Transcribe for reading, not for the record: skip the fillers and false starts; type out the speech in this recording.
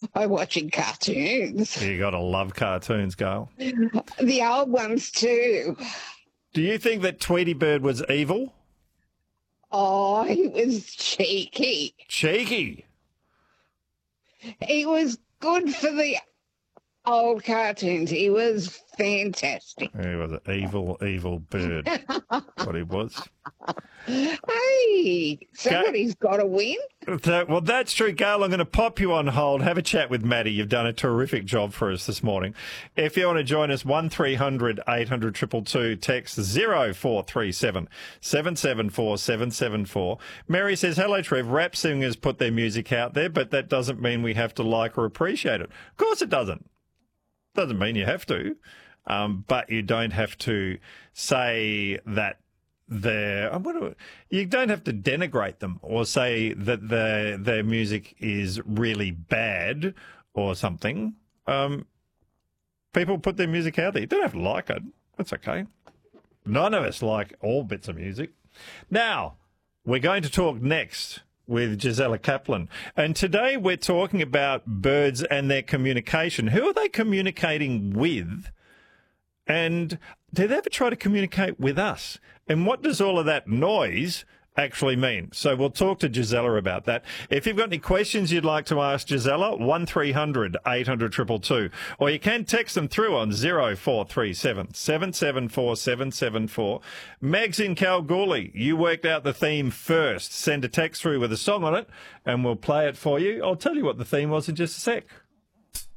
by watching cartoons. You got to love cartoons, Gail. The old ones too. Do you think that Tweety Bird was evil? Oh, he was cheeky. Cheeky. He was good for the old cartoons. He was fantastic. He was an evil, evil bird. What he was. Hey, somebody's got to win. Well, that's true, Gail. I'm going to pop you on hold. Have a chat with Maddie. You've done a terrific job for us this morning. If you want to join us, 1300 800 222, text 0437 774 774. Mary says, hello, Trev. Rap singers put their music out there, but that doesn't mean we have to like or appreciate it. Of course it doesn't. Doesn't mean you have to. But you don't have to say that you don't have to denigrate them or say that their music is really bad or something. People put their music out there. You don't have to like it. That's okay. None of us like all bits of music. Now, we're going to talk next with Gisela Kaplan. And today we're talking about birds and their communication. Who are they communicating with? And do they ever try to communicate with us? And what does all of that noise actually mean? So we'll talk to Gisela about that. If you've got any questions you'd like to ask Gisela, 1300 800 222. Or you can text them through on 0437 774 774. Megs in Kalgoorlie, you worked out the theme first. Send a text through with a song on it and we'll play it for you. I'll tell you what the theme was in just a sec.